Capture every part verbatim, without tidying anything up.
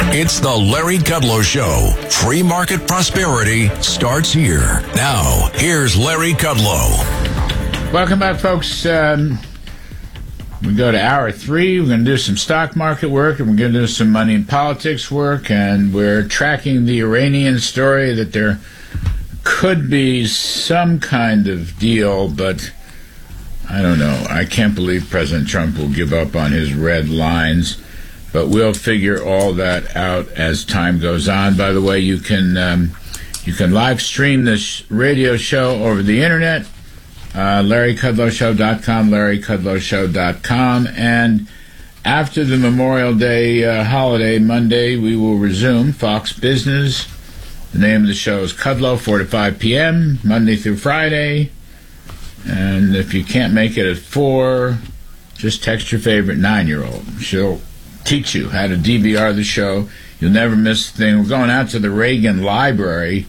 It's the Larry Kudlow Show. Free market prosperity starts here. Now, here's Larry Kudlow. Welcome back, folks. Um, we go to hour three. We're going to do some stock market work, and we're going to do some money and politics work, and we're tracking the Iranian story that there could be some kind of deal, but I don't know. I can't believe President Trump will give up on his red lines. But we'll figure all that out as time goes on. By the way, you can um, you can live stream this radio show over the internet, uh, Larry Kudlow Show dot com, Larry Kudlow Show dot com. And after the Memorial Day uh, holiday, Monday, we will resume Fox Business. The name of the show is Kudlow, four to five p.m., Monday through Friday. And if you can't make it at four, just text your favorite nine-year-old. She'll teach you how to D V R the show. You'll never miss a thing. We're going out to the Reagan Library.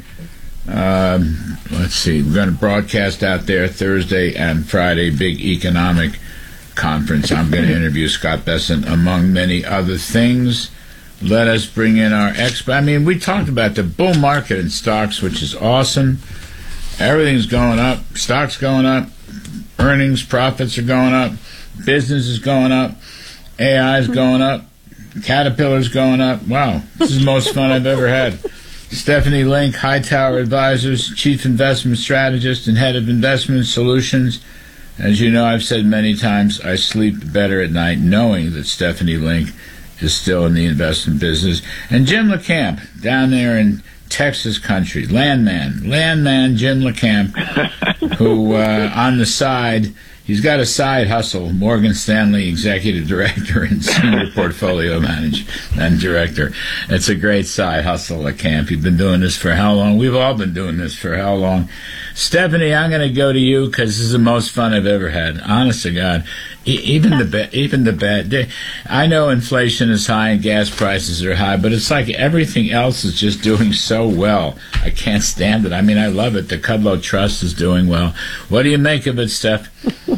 Um, let's see. We're going to broadcast out there Thursday and Friday, big economic conference. I'm going to interview Scott Bessent, among many other things. Let us bring in our expert. I mean, we talked about the bull market in stocks, which is awesome. Everything's going up. Stocks going up. Earnings, profits are going up. Business is going up. A I is going up. Caterpillar's going up. Wow, this is the most fun I've ever had. Stephanie Link, Hightower Advisors, Chief Investment Strategist and Head of Investment Solutions. As you know, I've said many times, I sleep better at night knowing that Stephanie Link is still in the investment business. And Jim LeCamp, down there in Texas country, landman, landman Jim LeCamp, who uh, on the side... He's got a side hustle, Morgan Stanley Executive Director and Senior Portfolio Manager and Director. It's a great side hustle at camp. You've been doing this for how long? We've all been doing this for how long? Stephanie, I'm going to go to you because this is the most fun I've ever had. Honest to God. E- even the ba- even the bad. I know inflation is high and gas prices are high, but it's like everything else is just doing so well. I can't stand it. I mean, I love it. The Kudlow Trust is doing well. What do you make of it, Steph?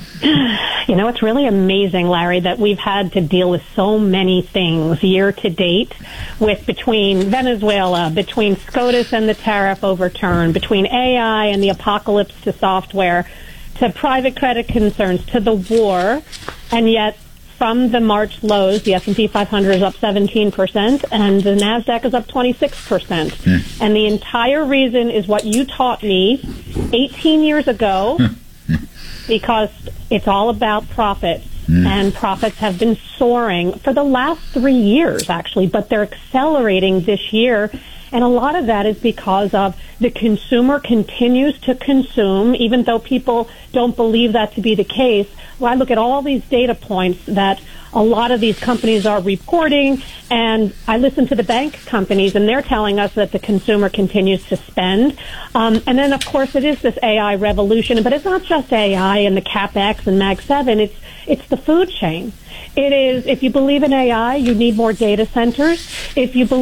You know, it's really amazing, Larry, that we've had to deal with so many things year to date, with between Venezuela, between SCOTUS and the tariff overturn, between A I and the apocalypse to software, to private credit concerns, to the war, and yet from the March lows, the S and P five hundred is up seventeen percent, and the NASDAQ is up twenty-six percent. Mm. And the entire reason is what you taught me eighteen years ago, because it's all about profits. Mm. And profits have been soaring for the last three years, actually, but they're accelerating this year. And a lot of that is because of the consumer continues to consume, even though people don't believe that to be the case. Well, I look at all these data points that a lot of these companies are reporting, and I listen to the bank companies, and they're telling us that the consumer continues to spend. Um, and then, of course, it is this A I revolution, but it's not just A I and the CapEx and Mag seven. It's it's the food chain. It is, if you believe in A I, you need more data centers. If you believe